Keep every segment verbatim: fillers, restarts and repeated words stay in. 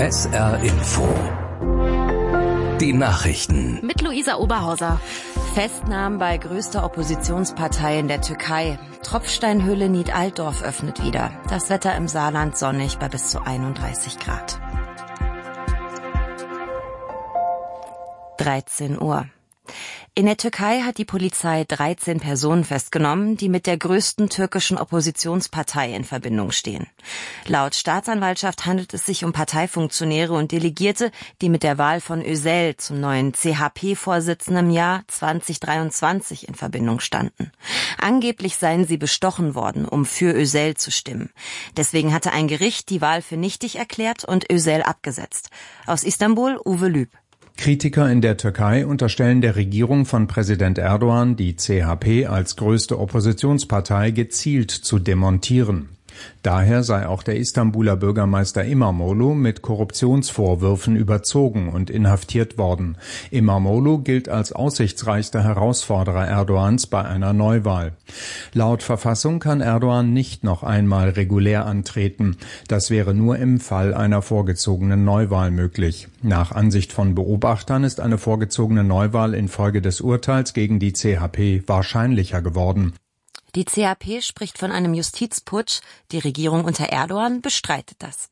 S R Info. Die Nachrichten. Mit Luisa Oberhauser. Festnahmen bei größter Oppositionspartei in der Türkei. Tropfsteinhöhle Nied Altdorf öffnet wieder. Das Wetter im Saarland sonnig bei bis zu einunddreißig Grad. dreizehn Uhr. In der Türkei hat die Polizei dreizehn Personen festgenommen, die mit der größten türkischen Oppositionspartei in Verbindung stehen. Laut Staatsanwaltschaft handelt es sich um Parteifunktionäre und Delegierte, die mit der Wahl von Özel zum neuen C H P-Vorsitzenden im Jahr zweitausenddreiundzwanzig in Verbindung standen. Angeblich seien sie bestochen worden, um für Özel zu stimmen. Deswegen hatte ein Gericht die Wahl für nichtig erklärt und Özel abgesetzt. Aus Istanbul, Uwe Lüb. Kritiker in der Türkei unterstellen der Regierung von Präsident Erdogan, die C H P als größte Oppositionspartei gezielt zu demontieren. Daher sei auch der Istanbuler Bürgermeister İmamoğlu mit Korruptionsvorwürfen überzogen und inhaftiert worden. İmamoğlu gilt als aussichtsreichster Herausforderer Erdogans bei einer Neuwahl. Laut Verfassung kann Erdogan nicht noch einmal regulär antreten. Das wäre nur im Fall einer vorgezogenen Neuwahl möglich. Nach Ansicht von Beobachtern ist eine vorgezogene Neuwahl infolge des Urteils gegen die C H P wahrscheinlicher geworden. Die C H P spricht von einem Justizputsch. Die Regierung unter Erdogan bestreitet das.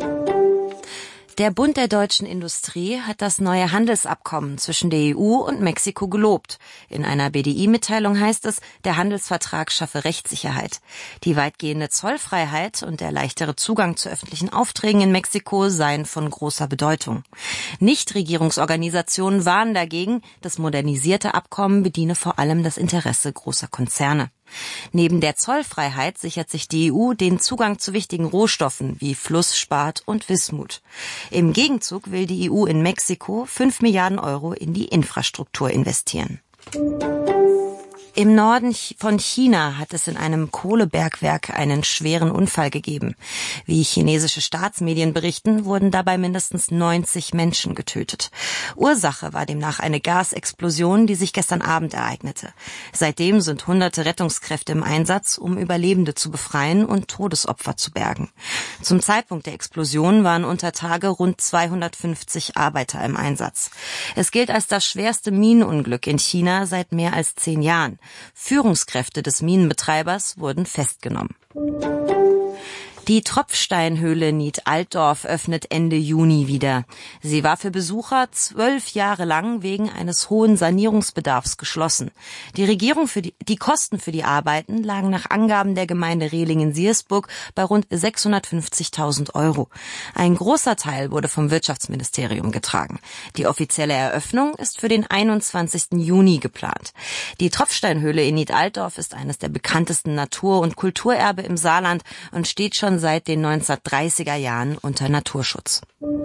Der Bund der deutschen Industrie hat das neue Handelsabkommen zwischen der E U und Mexiko gelobt. In einer B D I-Mitteilung heißt es, der Handelsvertrag schaffe Rechtssicherheit. Die weitgehende Zollfreiheit und der leichtere Zugang zu öffentlichen Aufträgen in Mexiko seien von großer Bedeutung. Nichtregierungsorganisationen warnen dagegen, das modernisierte Abkommen bediene vor allem das Interesse großer Konzerne. Neben der Zollfreiheit sichert sich die E U den Zugang zu wichtigen Rohstoffen wie Flussspat und Wismut. Im Gegenzug will die E U in Mexiko fünf Milliarden Euro in die Infrastruktur investieren. Im Norden von China hat es in einem Kohlebergwerk einen schweren Unfall gegeben. Wie chinesische Staatsmedien berichten, wurden dabei mindestens neunzig Menschen getötet. Ursache war demnach eine Gasexplosion, die sich gestern Abend ereignete. Seitdem sind hunderte Rettungskräfte im Einsatz, um Überlebende zu befreien und Todesopfer zu bergen. Zum Zeitpunkt der Explosion waren unter Tage rund zweihundertfünfzig Arbeiter im Einsatz. Es gilt als das schwerste Minenunglück in China seit mehr als zehn Jahren. Führungskräfte des Minenbetreibers wurden festgenommen. Die Tropfsteinhöhle Nied Altdorf öffnet Ende Juni wieder. Sie war für Besucher zwölf Jahre lang wegen eines hohen Sanierungsbedarfs geschlossen. Die Regierung für die, die Kosten für die Arbeiten lagen nach Angaben der Gemeinde Rehlingen-Siersburg bei rund sechshundertfünfzigtausend Euro. Ein großer Teil wurde vom Wirtschaftsministerium getragen. Die offizielle Eröffnung ist für den einundzwanzigsten Juni geplant. Die Tropfsteinhöhle in Nied Altdorf ist eines der bekanntesten Natur- und Kulturerbe im Saarland und steht schon seit den neunzehnhundertdreißiger Jahren unter Naturschutz.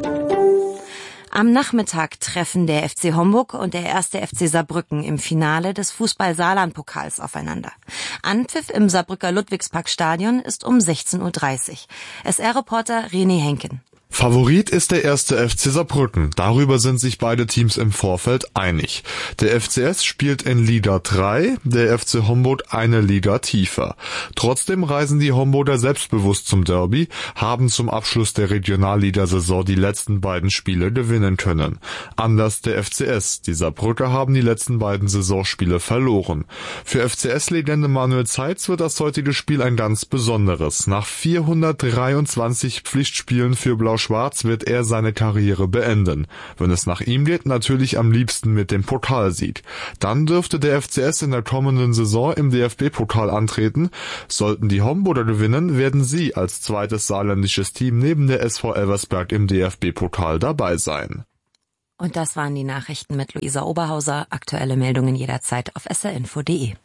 Am Nachmittag treffen der F C Homburg und der erste F C Saarbrücken im Finale des Fußball-Saarland-Pokals aufeinander. Anpfiff im Saarbrücker Ludwigsparkstadion ist um sechzehn Uhr dreißig. S R-Reporter René Henken. Favorit ist der erste F C Saarbrücken. Darüber sind sich beide Teams im Vorfeld einig. Der F C S spielt in Liga drei, der F C Homburg eine Liga tiefer. Trotzdem reisen die Homburger selbstbewusst zum Derby, haben zum Abschluss der Regionalliga-Saison die letzten beiden Spiele gewinnen können. Anders der F C S. Die Saarbrücker haben die letzten beiden Saisonspiele verloren. Für F C S-Legende Manuel Zeitz wird das heutige Spiel ein ganz besonderes. Nach vierhundertdreiundzwanzig Pflichtspielen für Blau-Schwarz wird er seine Karriere beenden. Wenn es nach ihm geht, natürlich am liebsten mit dem Pokalsieg. Dann dürfte der F C S in der kommenden Saison im D F B-Pokal antreten. Sollten die Homburger gewinnen, werden sie als zweites saarländisches Team neben der S V Elversberg im D F B-Pokal dabei sein. Und das waren die Nachrichten mit Luisa Oberhauser. Aktuelle Meldungen jederzeit auf s r info punkt d e.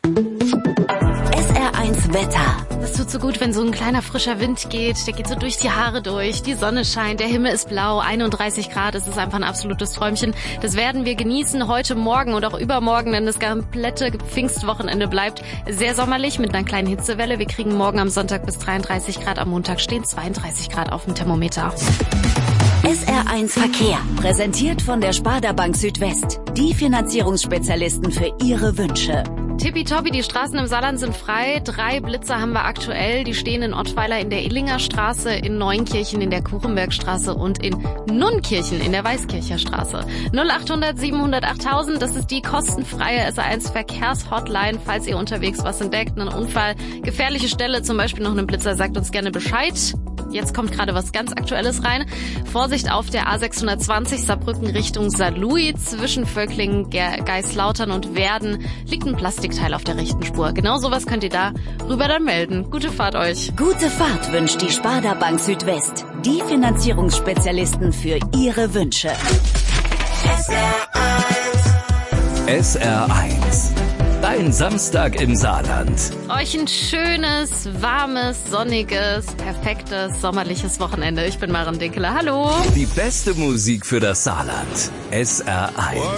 S R eins Wetter. Das tut so gut, wenn so ein kleiner frischer Wind geht. Der geht so durch die Haare durch. Die Sonne scheint, der Himmel ist blau, einunddreißig Grad. Es ist einfach ein absolutes Träumchen. Das werden wir genießen heute Morgen und auch übermorgen, denn das komplette Pfingstwochenende bleibt sehr sommerlich mit einer kleinen Hitzewelle. Wir kriegen morgen am Sonntag bis dreiunddreißig Grad. Am Montag stehen zweiunddreißig Grad auf dem Thermometer. S R eins Verkehr. Präsentiert von der Sparda Bank Südwest. Die Finanzierungsspezialisten für Ihre Wünsche. Tippitoppi, die Straßen im Saarland sind frei. Drei Blitzer haben wir aktuell. Die stehen in Ottweiler in der Illinger Straße, in Neunkirchen in der Kuchenbergstraße und in Nunnkirchen in der Weißkircher Straße. null acht hundert siebenhundert achttausend, das ist die kostenfreie S R eins Verkehrshotline. Falls ihr unterwegs was entdeckt, einen Unfall, gefährliche Stelle, zum Beispiel noch einen Blitzer, sagt uns gerne Bescheid. Jetzt kommt gerade was ganz Aktuelles rein. Vorsicht auf der A sechshundertzwanzig Saarbrücken Richtung Saarlouis. Zwischen Völklingen, Geislautern und Werden liegt ein Plastikteil auf der rechten Spur. Genau sowas könnt ihr da rüber dann melden. Gute Fahrt euch. Gute Fahrt wünscht die Sparda Bank Südwest. Die Finanzierungsspezialisten für Ihre Wünsche. S R eins. Dein Samstag im Saarland. Euch ein schönes, warmes, sonniges, perfektes, sommerliches Wochenende. Ich bin Maren Dinkeler. Hallo. Die beste Musik für das Saarland. S R eins.